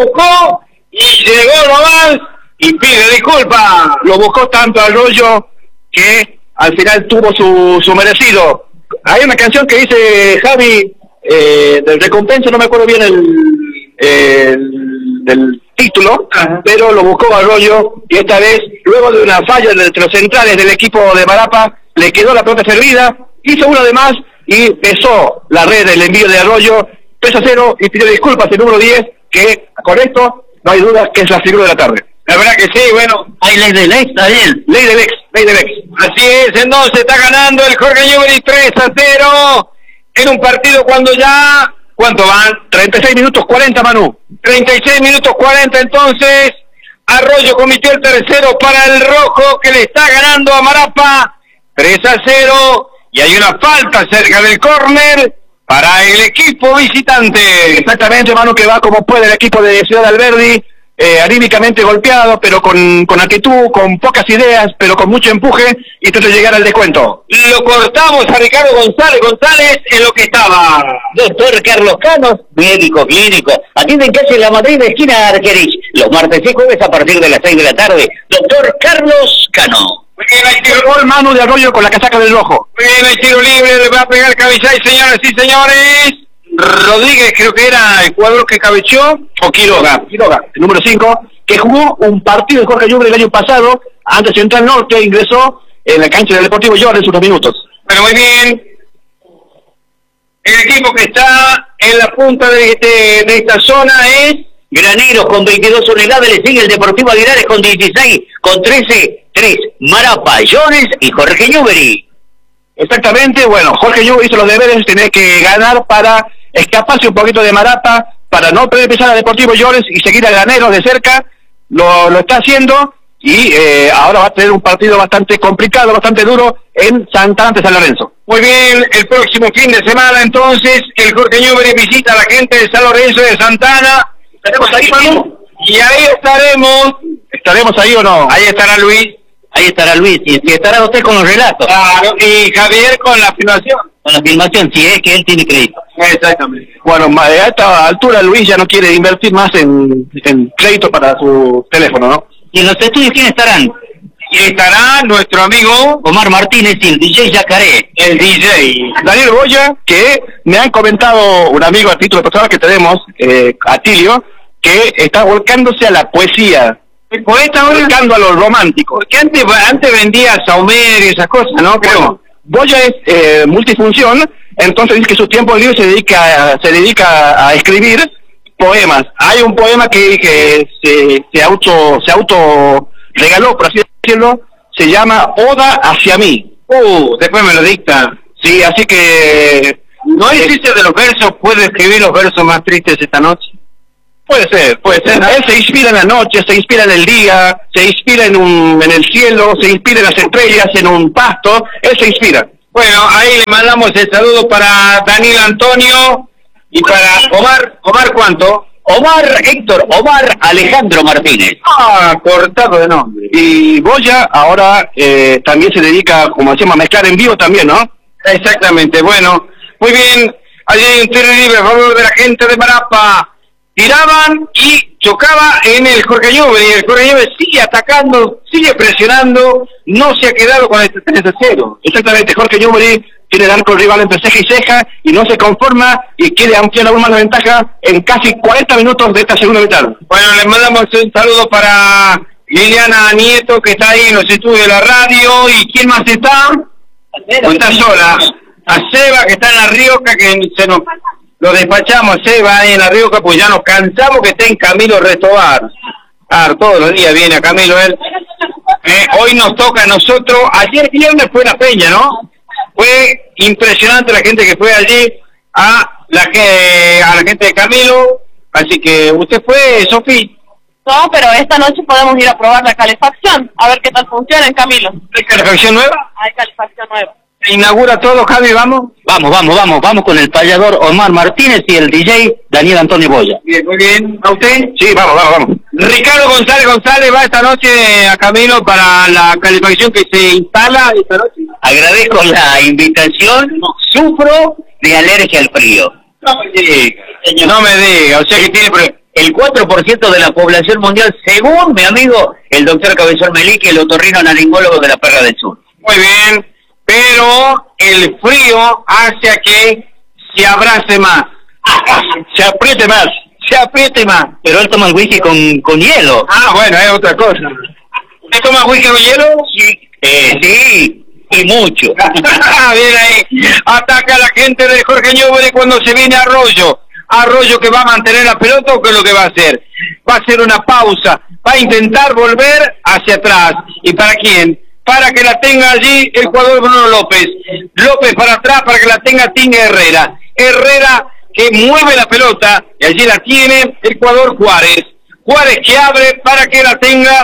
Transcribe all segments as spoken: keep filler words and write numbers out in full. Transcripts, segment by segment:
buscó y llegó nomás y pide disculpas. Lo buscó tanto Arroyo que al final tuvo su, su merecido. Hay una canción que dice Javi, eh, del recompensa, no me acuerdo bien el, el del título, ajá, pero lo buscó Arroyo y esta vez, luego de una falla de los centrales del equipo de Marapa, le quedó la pelota servida, hizo uno de más y besó la red del envío de Arroyo, tres a cero, y pidió disculpas el número diez, que con esto no hay duda que es la figura de la tarde. La verdad que sí, bueno, hay ley del ex, Daniel. Ley del ex, ley del ex. Así es, entonces está ganando el Jorge Newbery tres a cero en un partido cuando ya, ¿cuánto van? treinta y seis minutos cuarenta, Manu. treinta y seis minutos cuarenta, entonces Arroyo cometió el tercero para el rojo, que le está ganando a Marapa tres a cero, y hay una falta cerca del córner para el equipo visitante. Exactamente, Manu, que va como puede el equipo de Ciudad Alberdi, eh, anímicamente golpeado, pero con, con actitud, con pocas ideas, pero con mucho empuje, y trata de llegar al descuento. Lo cortamos a Ricardo González González en lo que estaba. Doctor Carlos Cano, médico clínico. Atiende en calle La Madrid, esquina Argerich. Los martes y jueves a partir de las seis de la tarde. Doctor Carlos Cano. Muy bien, hay tiro, gol, Manu, de Arroyo con la casaca del rojo. Muy bien, hay tiro libre, le va a pegar Cabellay, señoras y señores. Rodríguez creo que era el jugador que cabeceó, o Quiroga. Quiroga, el número cinco, que jugó un partido de Jorge Newbery el año pasado, ante Central Norte, ingresó en la cancha del Deportivo Llorens unos minutos. Bueno, muy bien. El equipo que está en la punta de, este, de esta zona es Graneros con veintidós unidades, le sigue el Deportivo Aguilares con dieciséis, con trece, tres, Marapa, Llorens y Jorge Newbery. Exactamente, bueno, Jorge Newbery hizo los deberes, tenía que ganar para escaparse un poquito de Marapa, para no poder empezar a Deportivo Llorens y seguir a Graneros de cerca, lo, lo está haciendo, y eh, ahora va a tener un partido bastante complicado, bastante duro en Santana ante San Lorenzo. Muy bien, el próximo fin de semana entonces, el Jorge Newbery visita a la gente de San Lorenzo de Santana. ¿Estaremos ahí, Manu? Y ahí estaremos. ¿Estaremos ahí o no? Ahí estará Luis. Ahí estará Luis, y, y estará usted con los relatos. Claro, y Javier con la filmación. Con la filmación, si es que él tiene crédito. Exactamente. Bueno, a esta altura Luis ya no quiere invertir más en, en crédito para su teléfono, ¿no? ¿Y en los estudios quién estarán? Y estará nuestro amigo Omar Martínez y el D J Yacaré. El D J Daniel Boya, que me han comentado un amigo a título personal que tenemos, eh, Atilio, que está volcándose a la poesía. El poeta ahora volcando a lo romántico. Porque antes, antes vendía Saumer y esas cosas, ¿no? Creo. Bueno, Boya es eh, multifunción, entonces dice que su tiempo libre se dedica a, se dedica a escribir poemas. Hay un poema que, que se, se auto se auto regaló, por así decirlo, se llama Oda hacia mí. Uh, después me lo dicta. Sí, así que... ¿No hiciste de los versos, puede escribir los versos más tristes esta noche? Puede ser, puede ser. Él se inspira en la noche, se inspira en el día, se inspira en un en el cielo, se inspira en las estrellas, en un pasto. Él se inspira. Bueno, ahí le mandamos el saludo para Daniel Antonio y para Omar. ¿Omar cuánto? Omar Héctor, Omar Alejandro Martínez. Ah, cortado de nombre. Y Boya ahora eh, también se dedica, como decíamos, a mezclar en vivo también, ¿no? Exactamente, bueno, muy bien. Allí hay un tiro libre a favor de la gente de Marapa. Tiraban y chocaba en el Jorge Newbery, y el Jorge Newbery sigue atacando, sigue presionando, no se ha quedado con este tres a cero. Exactamente, Jorge Newbery quiere dar con el rival entre ceja y ceja y no se conforma y quiere ampliar aún más la ventaja en casi cuarenta minutos de esta segunda mitad. Bueno, les mandamos un saludo para Liliana Nieto, que está ahí en los estudios de la radio. ¿Y quién más está? No está sola. A Seba, que está en La Rioja, que se nos... Lo despachamos a Seba ahí en La Rioja, pues ya nos cansamos que esté en Camilo Restobar. Ah, todos los días viene a Camilo él. Eh, hoy nos toca a nosotros. Ayer viernes fue la peña, ¿no? Fue impresionante la gente que fue allí a la que a la gente de Camilo. Así que usted fue, Sofi. No, pero esta noche podemos ir a probar la calefacción, a ver qué tal funciona en Camilo. ¿Hay calefacción nueva? Hay calefacción nueva. ¿Se inaugura todo, Javi? ¿Vamos? Vamos, vamos, vamos, vamos con el payador Omar Martínez y el D J Daniel Antonio Boya. Bien, muy bien. ¿A usted? Sí, vamos, vamos, vamos. Ricardo González González va esta noche a Camilo para la calefacción que se instala esta noche. Agradezco la invitación, sufro de alergia al frío. No me diga, no me diga, o sea que tiene... el cuatro por ciento de la población mundial, según mi amigo, el doctor Cabezón Melique, el otorrino naringólogo de la Perla del Sur. Muy bien, pero el frío hace a que se abrace más, Se apriete más. se apriete más. Pero él toma el whisky con, con hielo. Ah, bueno, es otra cosa. ¿Usted toma whisky con hielo? Sí, eh, sí, y mucho. Bien ahí, ataca a la gente de Jorge Newbery cuando se viene Arroyo. Arroyo que va a mantener la pelota, ¿o qué es lo que va a hacer? Va a hacer una pausa, va a intentar volver hacia atrás. ¿Y para quién? Para que la tenga allí el jugador Bruno López. López para atrás para que la tenga Tinga Herrera. Herrera que mueve la pelota y allí la tiene el jugador Juárez. Juárez que abre para que la tenga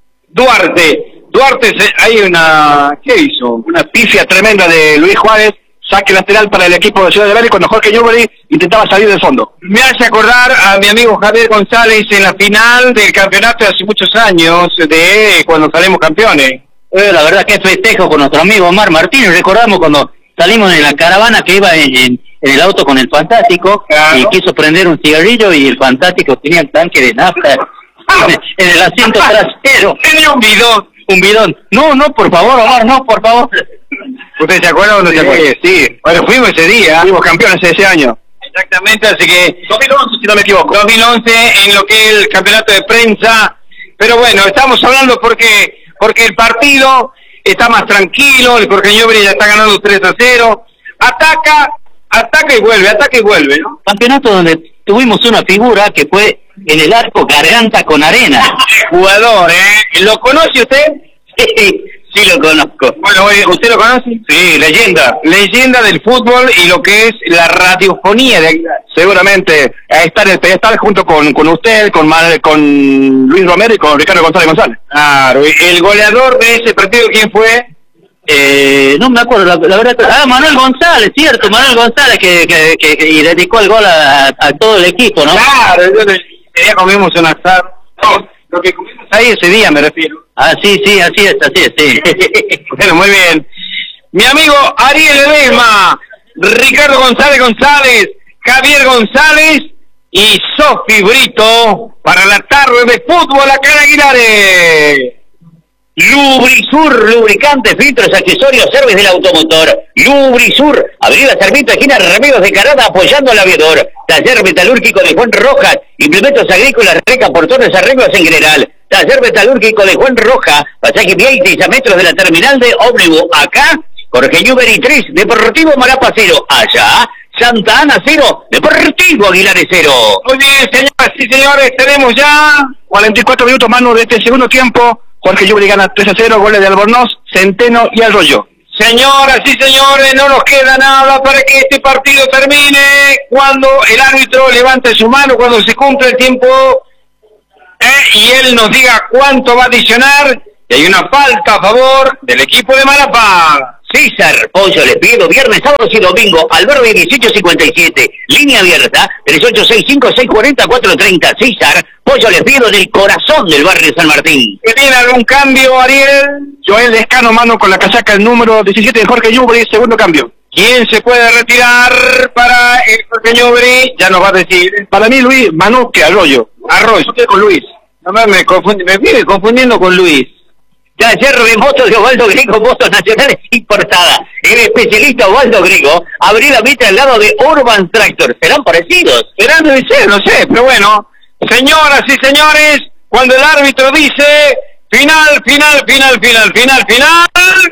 Duarte. Duarte, se, hay una... ¿Qué hizo? Una pifia tremenda de Luis Juárez, saque lateral para el equipo de Ciudad de Valle cuando Jorge Newbery intentaba salir del fondo. Me hace acordar a mi amigo Javier González en la final del campeonato de hace muchos años, de cuando salimos campeones. Eh, la verdad que festejo con nuestro amigo Omar Martínez. Recordamos cuando salimos en la caravana que iba en, en, en el auto con el Fantástico, claro, y quiso prender un cigarrillo y el Fantástico tenía el tanque de nafta en, en el asiento trasero. Tenía un bidón. Un bidón. No, no, por favor, Omar, no, por favor. ¿Usted se acuerda o no se acuerda? Sí, sí. Bueno, fuimos ese día. Fuimos campeones ese año. Exactamente, así que... dos mil once, si no me equivoco. dos mil once en lo que es el campeonato de prensa. Pero bueno, estamos hablando porque porque el partido está más tranquilo, el Jorge Newbery ya está ganando tres a cero. Ataca, ataca y vuelve, ataca y vuelve, ¿no? Campeonato donde tuvimos una figura que fue en el arco Garganta con Arena. Jugador, ¿eh? ¿Lo conoce usted? Sí, sí lo conozco. Bueno, ¿usted lo conoce? Sí, leyenda. Leyenda del fútbol y lo que es la radiofonía de Aguilar. Seguramente a estar en el pedestal junto con, con usted, con, Mar, con Luis Romero y con Ricardo González González. Claro, el goleador de ese partido, ¿quién fue? Eh, no me acuerdo, la, la verdad. Ah, Manuel González, cierto, Manuel González que, que, que, que y dedicó el gol a, a todo el equipo, ¿no? Claro, ese día comimos un asado. No, lo que comimos ahí ese día me refiero. Ah, sí, sí, así es, así es, sí. Bueno, muy bien. Mi amigo Ariel Ledesma, Ricardo González González, Javier González y Sofi Brito para la tarde de fútbol acá en Aguilares. Lubrisur, lubricantes, filtros, accesorios, service del automotor. Lubrisur, Avenida Sarmiento, esquina Remedios de Carada, apoyando al aviador. Taller metalúrgico de Juan Rojas, implementos agrícolas, recaportones, arreglos en general. Taller metalúrgico de Juan Roja, pasaje Vieites a metros de la terminal de ómnibus. Acá, Jorge Newbery tres, Deportivo Marapa cero. Allá, Santa Ana cero, Deportivo Aguilares cero. Muy bien, señoras y señores, tenemos ya cuarenta y cuatro minutos más de este segundo tiempo. Jorge Newbery gana tres a cero, goles de Albornoz, Centeno y Arroyo. Señoras y señores, no nos queda nada para que este partido termine cuando el árbitro levante su mano, cuando se cumple el tiempo, eh, y él nos diga cuánto va a adicionar, y hay una falta a favor del equipo de Marapá. César Pollo les pido viernes, sábados y domingo, Alberdi dieciocho cincuenta y siete, línea abierta, tres ocho seis cinco, seis cuatro cero, cuatro treinta. César Pollo les pido del corazón del barrio San Martín. ¿Que tiene algún cambio, Ariel? Joel Lescano, mano con la casaca, el número diecisiete de Jorge Newbery, segundo cambio. ¿Quién se puede retirar para el Jorge Newbery? Ya nos va a decir. Para mí, Luis, Manu, que Arroyo. Arroyo. Con Luis. No me, me, confundi, me vive confundiendo con Luis. Taller de motos de Osvaldo Griego, motos nacionales importadas. El especialista Osvaldo Griego abrió la meta al lado de Urban Tractor. ¿Serán parecidos? Serán de ser, no sé, pero bueno. Señoras y señores, cuando el árbitro dice final, final, final, final, final, final,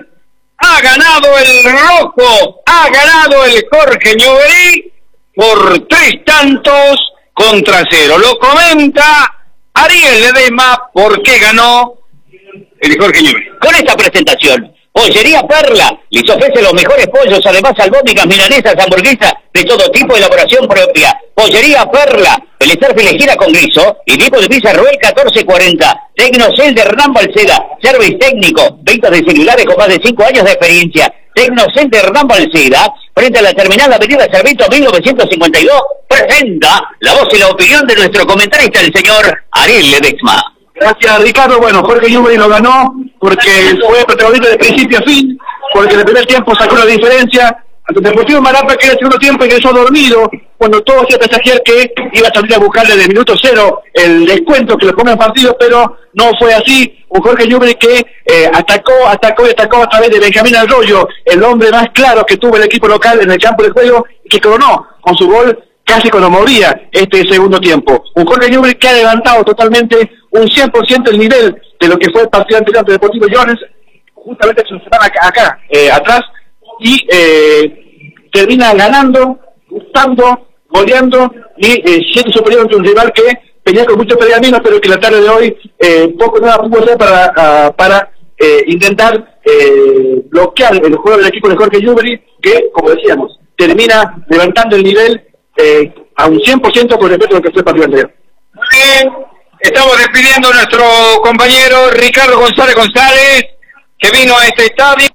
ha ganado el rojo, ha ganado el Jorge Newbery por tres tantos contra cero. Lo comenta Ariel Ledesma, ¿por qué ganó el Jorge Newbery? Con esta presentación, Pollería Perla les ofrece los mejores pollos, además albóndigas, milanesas, hamburguesas de todo tipo, elaboración propia. Pollería Perla, Belicer Filejira con guiso y tipo de pizza Roel catorce cuarenta. Tecnocel de Hernán Balceda, service técnico, ventas de celulares con más de cinco años de experiencia. Tecnocel de Hernán Balceda, frente a la terminal Avenida Sarmiento mil novecientos cincuenta y dos, presenta la voz y la opinión de nuestro comentarista, el señor Ariel Ledesma. Gracias, Ricardo. Bueno, Jorge Newbery lo ganó porque fue protagonista de principio a fin, porque en el primer tiempo sacó la diferencia, ante Deportivo Marapa, que en el segundo tiempo ingresó dormido, cuando todo hacía presagiar que iba a salir a buscarle de minuto cero el descuento que le ponga en partido, pero no fue así. Un Jorge Newbery que eh, atacó, atacó y atacó a través de Benjamín Arroyo, el hombre más claro que tuvo el equipo local en el campo de juego y que coronó con su gol casi cuando moría este segundo tiempo. Un Jorge Newbery que ha levantado totalmente un cien por ciento el nivel de lo que fue el partido anterior de Deportivo Jones, justamente se están acá, acá eh, atrás, y eh, termina ganando, gustando, goleando y eh, siendo superior ante un rival que venía con mucho pergamino, pero que la tarde de hoy eh, poco nada pudo hacer para, uh, para eh, intentar eh, bloquear el juego del equipo de Jorge Newbery, que, como decíamos, termina levantando el nivel eh, a un cien por ciento con respecto a lo que fue el partido anterior. Muy bien, estamos despidiendo a nuestro compañero Ricardo González González, que vino a este estadio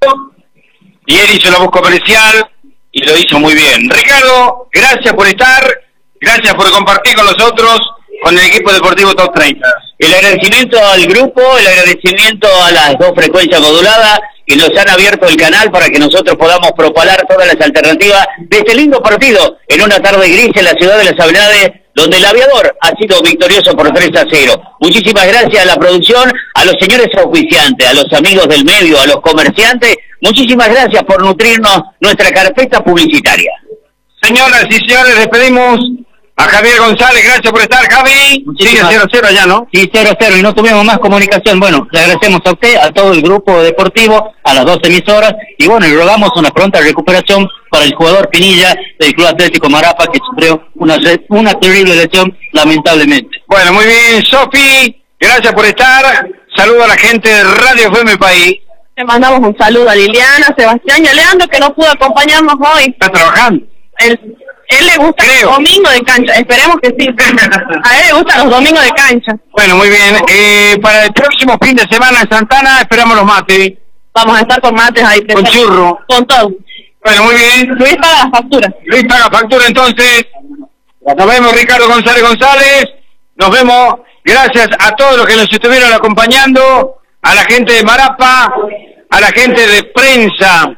y él hizo la voz comercial y lo hizo muy bien. Ricardo, gracias por estar, gracias por compartir con nosotros, con el equipo deportivo Top treinta. El agradecimiento al grupo, el agradecimiento a las dos frecuencias moduladas que nos han abierto el canal para que nosotros podamos propalar todas las alternativas de este lindo partido en una tarde gris en la ciudad de Las Avenades, donde el Aviador ha sido victorioso por tres a cero. Muchísimas gracias a la producción, a los señores auspiciantes, a los amigos del medio, a los comerciantes. Muchísimas gracias por nutrirnos nuestra carpeta publicitaria. Señoras y señores, despedimos a Javier González. Gracias por estar, Javi. Sigue cero cero allá, ¿no? Sí, cero cero, y no tuvimos más comunicación. Bueno, le agradecemos a usted, a todo el grupo deportivo, a las dos emisoras, y bueno, y rogamos una pronta recuperación para el jugador Pinilla del Club Atlético Marapa, que sufrió una, una terrible lesión, lamentablemente. Bueno, muy bien, Sofi, gracias por estar. Saludo a la gente de Radio F M País. Le mandamos un saludo a Liliana, Sebastián y a Leandro, que no pudo acompañarnos hoy. ¿Está trabajando? Él, él le gusta Creo. los domingos de cancha, esperemos que sí. A él le gustan los domingos de cancha. Bueno, muy bien. Eh, para el próximo fin de semana en Santana esperamos los mates. Vamos a estar con mates ahí. Con churro. Con todo. Bueno, muy bien. Luis paga la factura. Luis paga factura, entonces. Nos vemos, Ricardo González González. Nos vemos. Gracias a todos los que nos estuvieron acompañando, a la gente de Marapa, a la gente de prensa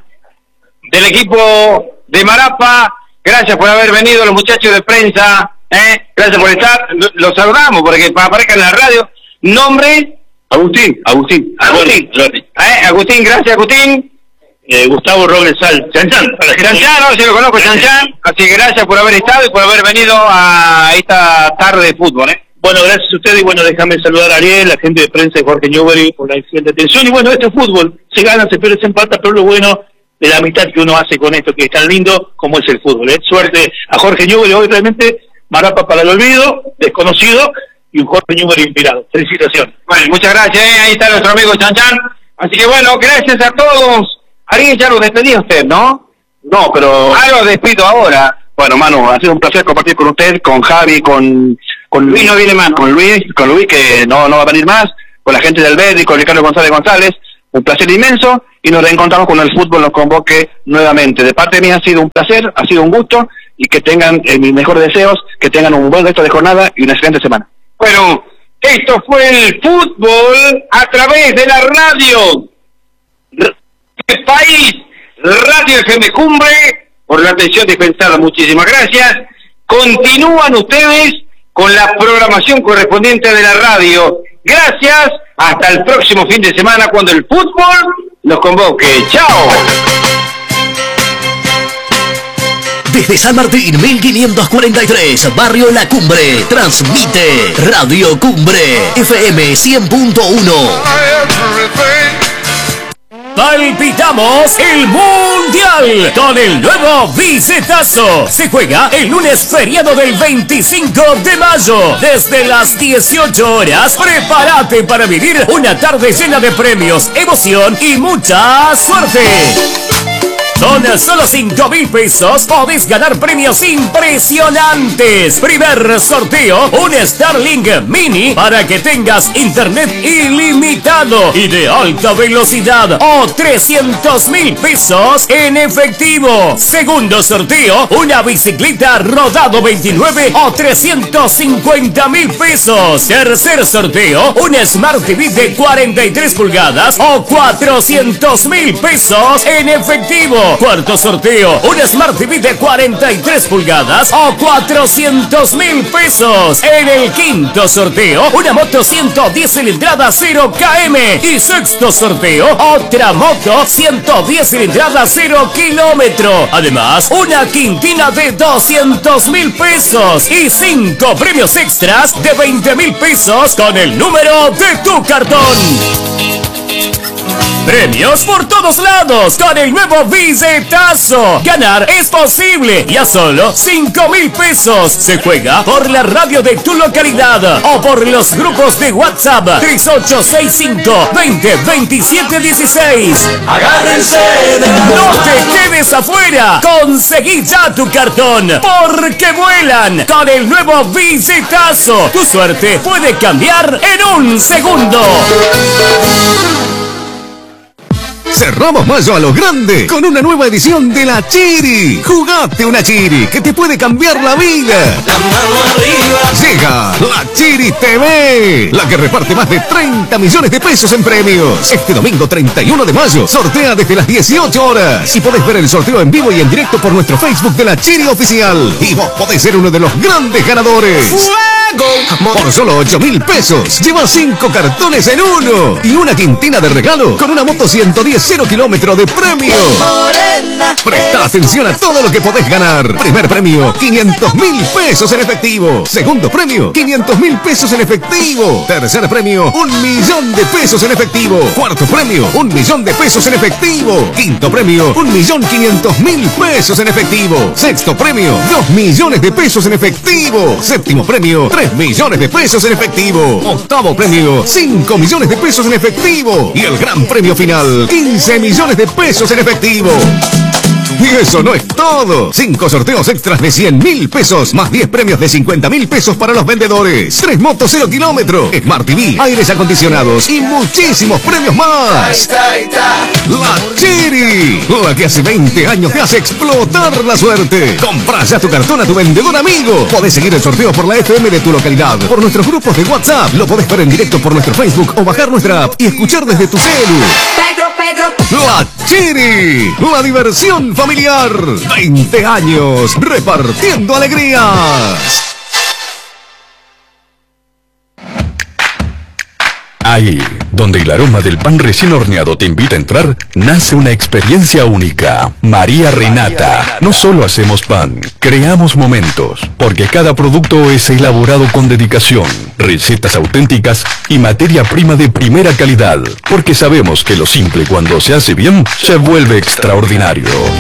del equipo de Marapa. Gracias por haber venido, los muchachos de prensa. ¿eh? Gracias por estar. Los saludamos porque aparezcan en la radio. Nombre. Agustín, Agustín. Agustín. ¿Eh? Agustín, gracias, Agustín. Eh, Gustavo Robles Sal, Chanchan. Chanchan, no, si lo conozco, Chanchan. Así que gracias por haber estado y por haber venido a esta tarde de fútbol, ¿eh? Bueno, gracias a ustedes y bueno, déjame saludar a Ariel, la gente de prensa de Jorge Newbery por la excelente atención. Y bueno, este es fútbol, se gana, se pierde, se empata, pero lo bueno de la amistad que uno hace con esto, que es tan lindo como es el fútbol. ¿eh? Suerte a Jorge Newbery, hoy realmente Marapa para el olvido, desconocido, y un Jorge Newbery inspirado. Felicitaciones. Bueno, muchas gracias, ¿eh? Ahí está nuestro amigo Chanchan. Así que bueno, gracias a todos. Ariel, ya lo despedí a usted, ¿no? No, pero... Ah, lo despido ahora. Bueno, mano, ha sido un placer compartir con usted, con Javi, con... con Luis no viene más, ¿no? Con Luis, con Luis que no, no va a venir más, con la gente del Verdi, con Ricardo González González. Un placer inmenso y nos reencontramos cuando el fútbol nos convoque nuevamente. De parte mía ha sido un placer, ha sido un gusto y que tengan eh, mis mejores deseos, que tengan un buen resto de jornada y una excelente semana. Bueno, esto fue el fútbol a través de la radio. El país, Radio F M Cumbre, por la atención dispensada, muchísimas gracias. Continúan ustedes con la programación correspondiente de la radio. Gracias, hasta el próximo fin de semana cuando el fútbol nos convoque. ¡Chao! Desde San Martín, mil quinientos cuarenta y tres, Barrio La Cumbre, transmite Radio Cumbre, F M cien punto uno. Palpitamos el Mundial con el nuevo bicetazo. Se juega el lunes feriado del veinticinco de mayo. Desde las dieciocho horas, prepárate para vivir una tarde llena de premios, emoción y mucha suerte. Con solo cinco mil pesos podés ganar premios impresionantes. Primer sorteo, un Starlink Mini para que tengas internet ilimitado y de alta velocidad o trescientos mil pesos en efectivo. Segundo sorteo, una bicicleta Rodado veintinueve o trescientos cincuenta mil pesos. Tercer sorteo, un Smart T V de cuarenta y tres pulgadas o cuatrocientos mil pesos en efectivo. sorteo. Cuarto sorteo, una Smart T V de cuarenta y tres pulgadas o cuatrocientos mil pesos. En el quinto sorteo, una moto ciento diez cilindrada cero kilómetros. Y sexto sorteo, otra moto ciento diez cilindrada cero kilómetros. Además, una Quintina de doscientos mil pesos y cinco premios extras de veinte mil pesos con el número de tu cartón. Premios por todos lados con el nuevo billetazo. Ganar es posible y a solo cinco mil pesos. Se juega por la radio de tu localidad o por los grupos de WhatsApp tres ocho seis cinco, veinte, veintisiete dieciséis. Agárrense de la No te quedes afuera. Conseguí ya tu cartón porque vuelan con el nuevo billetazo. Tu suerte puede cambiar en un segundo. Cerramos mayo a lo grande con una nueva edición de la Chiri. Jugate una Chiri que te puede cambiar la vida. La mano arriba. Llega la Chiri T V, la que reparte más de treinta millones de pesos en premios. Este domingo treinta y uno de mayo sortea desde las dieciocho horas y podés ver el sorteo en vivo y en directo por nuestro Facebook de la Chiri Oficial. Y vos podés ser uno de los grandes ganadores. ¡Fuego! Por solo ocho mil pesos, lleva cinco cartones en uno y una quintina de regalo con una moto ciento diez cero kilómetros de premio. Presta atención a todo lo que podés ganar. Primer premio, quinientos mil pesos en efectivo. Segundo premio, quinientos mil pesos en efectivo. Tercer premio, un millón de pesos en efectivo. Cuarto premio, un millón de pesos en efectivo. Quinto premio, un millón quinientos mil pesos en efectivo. Sexto premio, dos millones de pesos en efectivo. Séptimo premio, tres millones de pesos en efectivo. Octavo premio, cinco millones de pesos en efectivo. Y el gran premio final, quince millones de pesos en efectivo. Y eso no es todo. Cinco sorteos extras de cien mil pesos, más diez premios de cincuenta mil pesos para los vendedores. Tres motos cero kilómetros, Smart T V, aires acondicionados y muchísimos premios más. La Chiri, la que hace veinte años te hace explotar la suerte. Compra ya tu cartón a tu vendedor amigo. Podés seguir el sorteo por la F M de tu localidad, por nuestros grupos de WhatsApp. Lo podés ver en directo por nuestro Facebook o bajar nuestra app y escuchar desde tu celu. Pedro, Pedro. La Chiri, la diversión familiar. veinte años repartiendo alegrías. Ahí, donde el aroma del pan recién horneado te invita a entrar, nace una experiencia única. María Renata. No solo hacemos pan, creamos momentos, porque cada producto es elaborado con dedicación, recetas auténticas y materia prima de primera calidad, porque sabemos que lo simple cuando se hace bien, se vuelve extraordinario.